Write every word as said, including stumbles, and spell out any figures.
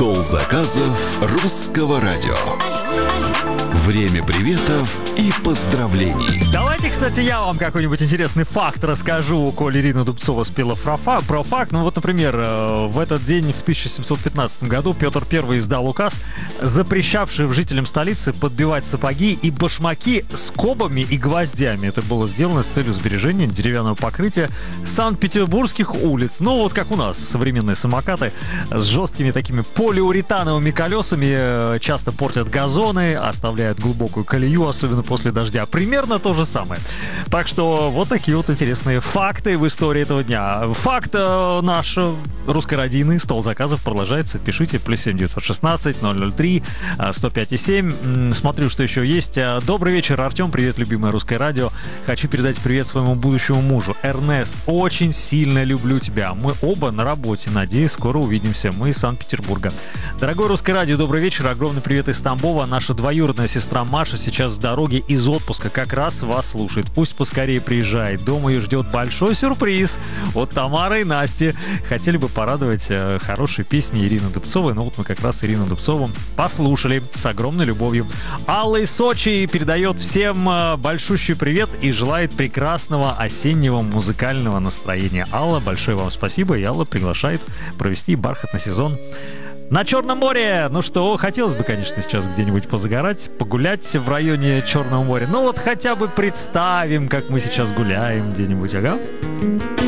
Стол заказов русского радио. Время приветов и поздравлений. Давайте, кстати, я вам какой-нибудь интересный факт расскажу, коль Ирина Дубцова спела про факт. Ну вот, например, в этот день в тысяча семьсот пятнадцатом году Петр Первый издал указ, запрещавший жителям столицы подбивать сапоги и башмаки скобами и гвоздями. Это было сделано с целью сбережения деревянного покрытия санкт-петербургских улиц. Ну вот как у нас современные самокаты с жесткими такими полиуретановыми колесами часто портят газоны, оставляют глубокую колею, особенно после дождя. Примерно то же самое. Так что вот такие вот интересные факты в истории этого дня. Факт э, наш русскородийный стол заказов продолжается. Пишите плюс семь девятьсот шестнадцать ноль ноль три сто пять и семь. Смотрю, что еще есть. Добрый вечер, Артем. Привет, любимое русское радио. Хочу передать привет своему будущему мужу. Эрнест, очень сильно люблю тебя. Мы оба на работе. Надеюсь, скоро увидимся. Мы из Санкт-Петербурга. Дорогое русское радио, добрый вечер. Огромный привет из Тамбова. Наша двоюродная сестра Маша сейчас в дороге из отпуска. Как раз вас слушает. Пусть поскорее приезжает. Дома ее ждет большой сюрприз от Тамары и Насти. Хотели бы порадовать э, хорошей песней Ирины Дубцовой. Но вот мы как раз Ирину Дубцову послушали с огромной любовью. Алла из Сочи передает всем э, большущий привет и желает прекрасного осеннего музыкального настроения. Алла, большое вам спасибо. И Алла приглашает провести бархатный сезон на Черном море. Ну что, хотелось бы, конечно, сейчас где-нибудь позагорать, погулять в районе Черного моря. Ну вот хотя бы представим, как мы сейчас гуляем где-нибудь, ага.